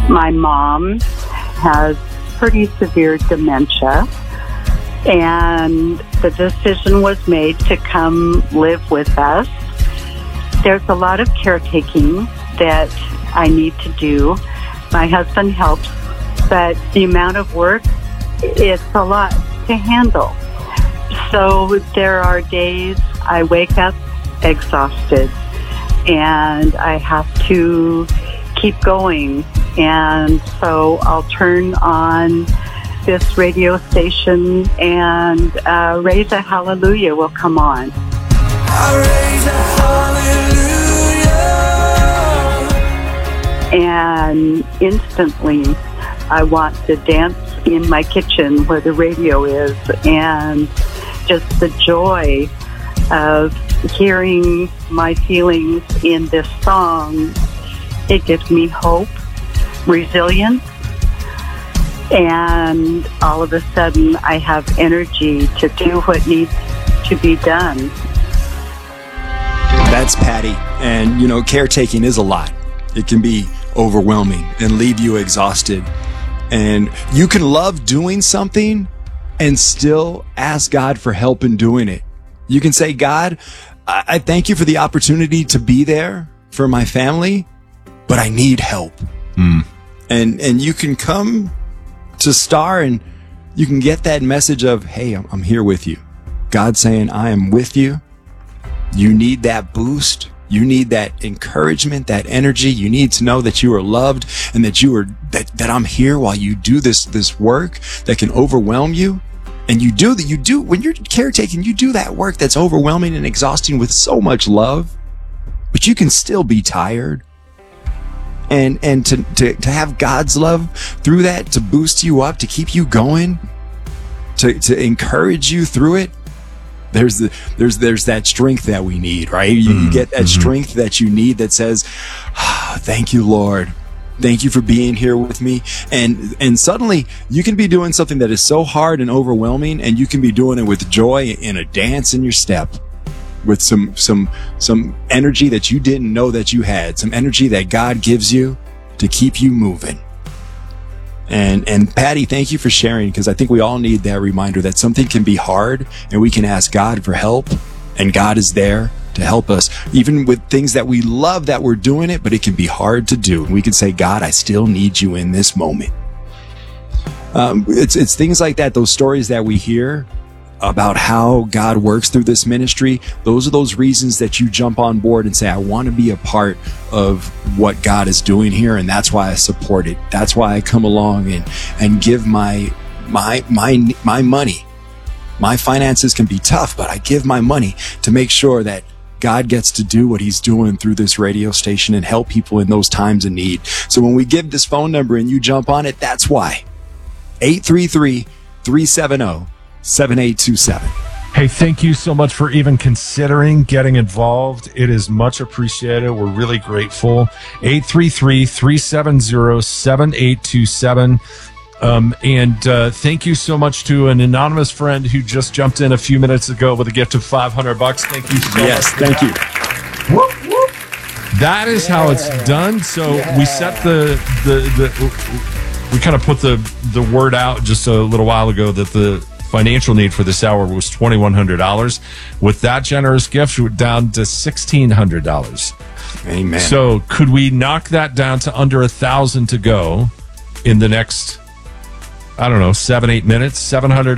My mom has pretty severe dementia, and the decision was made to come live with us. There's a lot of caretaking that I need to do. My husband helps, but the amount of work, it's a lot to handle. So there are days I wake up exhausted, and I have to keep going. And so I'll turn on this radio station, and Raise a Hallelujah will come on. I raise a hallelujah. And instantly I want to dance in my kitchen where the radio is, and just the joy of hearing my feelings in this song. It gives me hope, resilience, and all of a sudden I have energy to do what needs to be done. That's Patty. And, you know, caretaking is a lot. It can be overwhelming and leave you exhausted. And you can love doing something and still ask God for help in doing it. You can say, God, I thank you for the opportunity to be there for my family, but I need help. And you can come to Star and you can get that message of, hey, I'm here with you. God saying, I am with you. You need that boost. You need that encouragement, that energy. You need to know that you are loved and that that I'm here while you do this work that can overwhelm you. And you do when you're caretaking, you do that work that's overwhelming and exhausting with so much love, but you can still be tired. And to have God's love through that, to boost you up, to keep you going, to encourage you through it. There's that strength that we need, right? You get that strength that you need that says, thank you, Lord. Thank you for being here with me. And suddenly you can be doing something that is so hard and overwhelming, and you can be doing it with joy in a dance in your step, with some energy that you didn't know that you had, some energy that God gives you to keep you moving. And Patty, thank you for sharing, because I think we all need that reminder that something can be hard and we can ask God for help, and God is there to help us, even with things that we love that we're doing it, but it can be hard to do. And we can say, God, I still need you in this moment. It's things like that, those stories that we hear about how God works through this ministry. Those are those reasons that you jump on board and say, I want to be a part of what God is doing here. And that's why I support it. That's why I come along and give my money. My finances can be tough, but I give my money to make sure that God gets to do what he's doing through this radio station and help people in those times of need. So when we give this phone number and you jump on it, that's why. 833-370-7827. Hey, thank you so much for even considering getting involved. It is much appreciated. We're really grateful. 833-370-7827. And thank you so much to an anonymous friend who just jumped in a few minutes ago with a gift of $500. Thank you so much. Yes, thank you. Whoop, whoop. That is how it's done. So we set we kind of put the word out just a little while ago that the financial need for this hour was $2,100. With that generous gift, we're down to $1,600. Amen. So could we knock that down to under 1,000 to go in the next, I don't know, 7-8 minutes? $700